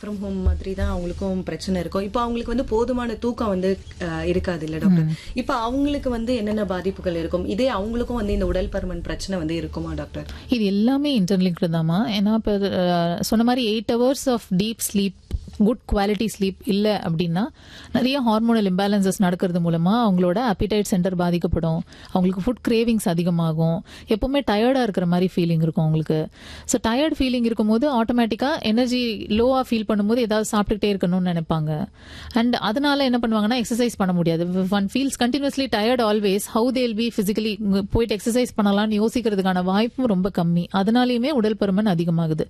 From home மாதிரி தான் அவங்களுக்கும் பிரச்சனை இருக்கும். இப்போ அவங்களுக்கு வந்து போதுமான தூக்கம் வந்து இருக்காது இல்ல டாக்டர்? இப்போ அவங்களுக்கு வந்து என்னென்ன பாதிப்புகள் இருக்கும்? இதே அவங்களுக்கும் வந்து இந்த உடல் பருமன் பிரச்சனை வந்து இருக்குமா டாக்டர்? இது எல்லாமே இன்டர்லிங்க்டு தாமா. ஏன்னா இப்போ சொன்ன மாதிரி 8 hours of deep sleep, good quality sleep இல்லை அப்படின்னா நிறைய ஹார்மோனல் இம்பேலன்சஸ் நடக்கிறது மூலமா அவங்களோட அப்பிடைட் சென்டர் பாதிக்கப்படும். அவங்களுக்கு ஃபுட் கிரேவிங்ஸ் அதிகமாகும். எப்பவுமே டயர்டாக இருக்கிற மாதிரி ஃபீலிங் இருக்கும் அவங்களுக்கு. ஸோ டயர்ட் ஃபீலிங் இருக்கும்போது ஆட்டோமேட்டிக்காக எனர்ஜி லோவாக ஃபீல் பண்ணும்போது ஏதாவது சாப்பிட்டுக்கிட்டே இருக்கணும்னு நினைப்பாங்க. அண்ட் அதனால என்ன பண்ணுவாங்கன்னா எக்ஸசைஸ் பண்ண முடியாது. One feels continuously tired always, how they'll be physically போயிட்டு எக்ஸசைஸ் பண்ணலாம்னு யோசிக்கிறதுக்கான வாய்ப்பும் ரொம்ப கம்மி. அதனாலையுமே உடல் பருமன் அதிகமாகுது.